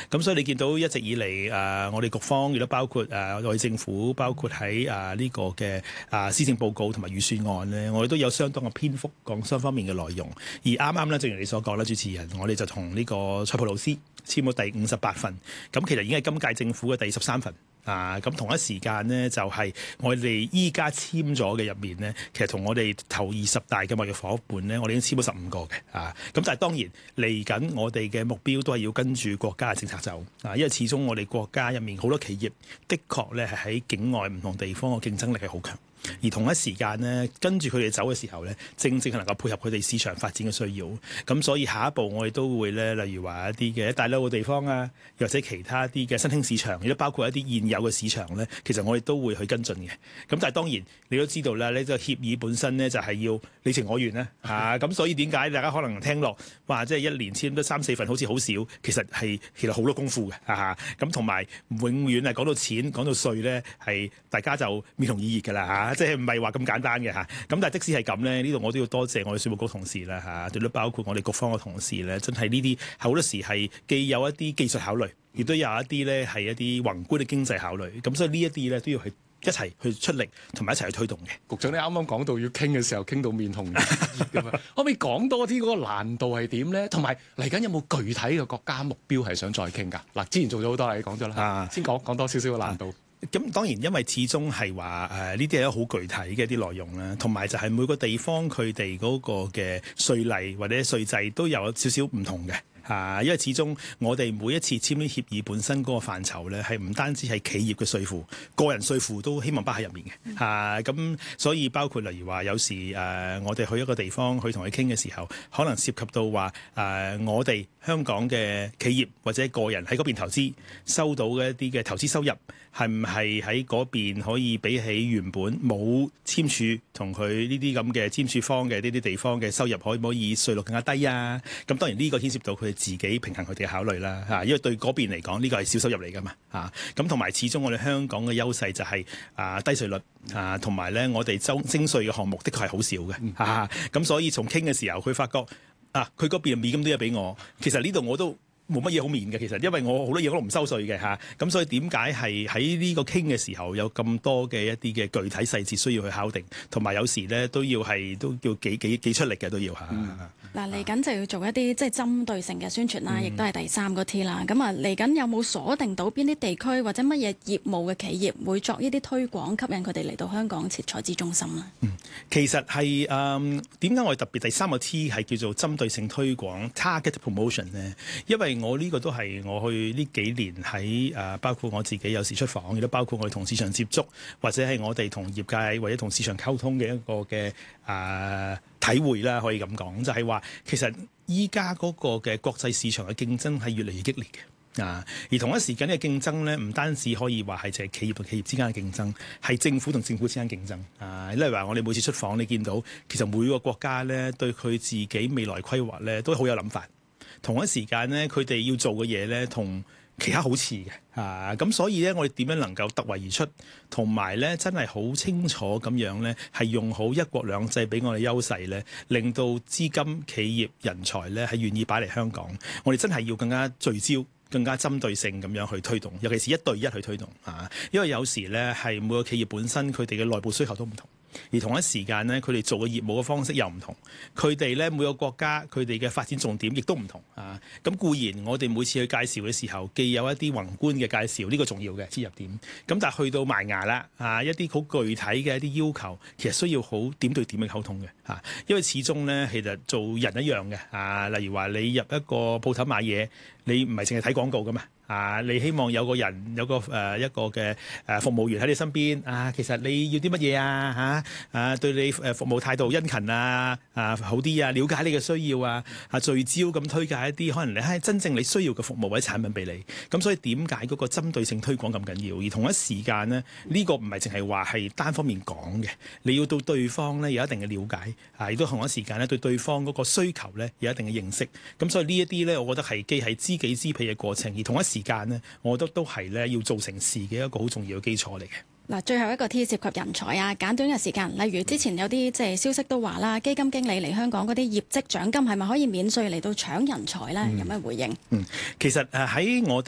咁所以你見到一直以嚟我哋局方亦都包括內政府，包括喺呢個嘅施政報告同埋預算案咧，我哋都有相當嘅篇幅講雙方面嘅內容。而啱啱咧，正如你所講啦，主持人，我哋就同呢個塞浦路斯簽咗第58份，咁其實已經係今屆政府嘅第13份。咁同一時間呢，就係我哋依家簽咗嘅入面呢，其實同我哋頭20大嘅貿易夥伴呢，我哋已經簽咗15個嘅。咁但係當然嚟緊，我哋嘅目標都係要跟住國家嘅政策走。因為始終我哋國家入面好多企業的確咧係喺境外唔同地方嘅競爭力係好強。而同一時間呢，跟住佢哋走嘅時候呢，正正係能夠配合佢哋市場發展嘅需要。咁所以下一步我哋都會呢，例如話一啲嘅大陸嘅地方啊，又或者其他啲嘅新興市場，亦都包括一啲現有嘅市場呢，其實我哋都會去跟進嘅。咁但係當然你都知道啦，呢個協議本身呢，就係要你情我願啦。咁所以點解大家可能聽落話即係一年簽得3-4份好似好少，其實好多功夫嘅。咁同埋永遠係講到錢講到稅呢，係大家就面紅耳熱㗎啦。即係唔係話咁簡單嘅嚇，咁但係即使係咁咧，呢度我都要多謝我哋稅務局同事啦嚇，亦都包括我哋局方嘅同事咧，真係呢啲好多時係既有一啲技術考慮，亦都有一啲咧係一啲宏觀嘅經濟考慮，咁所以呢一啲咧都要去一齊去出力，同埋一齊去推動嘅。 局長，你啱啱講到要傾嘅時候，傾到面紅耳熱㗎嘛，可唔可以講多啲嗰個難度係點咧？同埋嚟緊有冇具體嘅國家目標係想再傾㗎？嗱，之前做咗好多，你講咗啦，先講多少少嘅難度。 咁當然，因為始終係話呢啲係好具體嘅一啲內容啦，同埋就係每個地方佢哋嗰個嘅稅例或者稅制都有少少唔同嘅。因為始終我哋每一次簽啲協議本身嗰個範疇咧，係唔單止係企業嘅稅負，個人稅負都希望包喺入面嘅。咁所以包括例如話，有時我哋去一個地方去同佢傾嘅時候，可能涉及到話我哋香港嘅企業或者個人喺嗰邊投資收到嘅一啲嘅投資收入，係唔係喺嗰邊可以比起原本冇簽署同佢呢啲咁嘅簽署方嘅呢啲地方嘅收入，可唔可以稅率更加低啊？咁當然呢個牽涉到佢自己平衡佢哋嘅考慮啦。因為對嗰邊嚟講，呢個係小收入嚟㗎嘛。咁同埋始終我哋香港嘅優勢就係低稅率同埋咧我哋徵稅嘅項目的確係好少嘅。咁所以從傾嘅時候，佢發覺佢嗰邊免咁多嘢俾我，其實呢度我都冇乜嘢好免嘅，其實因為我好多嘢我都唔收稅嘅嚇，咁所以點解係喺呢個傾嘅時候有咁多嘅一啲嘅具體細節需要去敲定，同埋有時咧都要幾出力嘅都要嚇。 嗱，嚟緊就要做一啲即係針對性嘅宣傳啦，亦都係第3個 T 啦。咁嚟緊有冇鎖定到邊啲地區或者乜嘢業務嘅企業會作呢啲推廣，吸引佢哋嚟到香港設採資中心呢？ 其實係點解我哋特別第3個 T 係叫做針對性推廣 （target promotion） 呢？因為我呢個都係我去呢幾年喺包括我自己有時出訪，亦都包括我哋同市場接觸，或者係我哋同業界或者同市場溝通嘅一個嘅體會啦，可以咁講，就係話其實依家嗰個嘅國際市場嘅競爭係越嚟越激烈嘅。而同一時間嘅競爭咧，唔單止可以話係就係企業同企業之間嘅競爭，係政府同政府之間競爭。例如話我哋每次出訪，你見到其實每個國家咧對佢自己未來規劃咧都好有諗法。同一時間咧，佢哋要做嘅嘢咧同其他好似嘅。咁所以咧，我哋點樣能夠突圍而出，同埋咧真係好清楚咁樣咧，係用好一國兩制俾我哋優勢咧，令到資金、企業、人才咧係願意擺嚟香港。我哋真係要更加聚焦、更加針對性咁樣去推動，尤其是1對1去推動。因為有時咧係每個企業本身佢哋嘅內部需求都唔同。而同一時間咧，佢哋做嘅業務嘅方式又唔同，佢哋咧每個國家佢哋嘅發展重點亦都唔同。咁固然我哋每次去介紹嘅時候，既有一啲宏觀嘅介紹，呢個重要嘅切入點。咁但係去到埋牙啦，一啲好具體嘅一啲要求，其實需要好點對點嘅溝通嘅。因為始終咧，其實做人一樣嘅。例如話你入一個鋪頭買嘢，你唔係淨係睇廣告噶嘛。你希望有個人有個一個嘅服務員喺你身邊。其實你要啲乜嘢對你服務態度殷勤好啲了解你嘅需要聚焦咁推介一啲可能你真正你需要嘅服務或者產品俾你。咁所以點解嗰個針對性推廣咁緊要？而同一時間呢，呢個唔係淨係話係單方面講嘅，你要到對方呢有一定嘅了解，亦都同一時間呢對對方嗰個需求呢有一定嘅認識。咁所以呢一啲呢，我覺得係既係知己知彼嘅過程，而同一時間呢，我覺得都係咧要做成事嘅一個好重要嘅基礎嚟嘅。 嗱，最後一個 T 涉及人才簡短嘅時間，例如之前有啲即係消息都話啦，基金經理嚟香港嗰啲業績獎金係咪可以免稅嚟到搶人才咧？有咩回應？ 其實喺我哋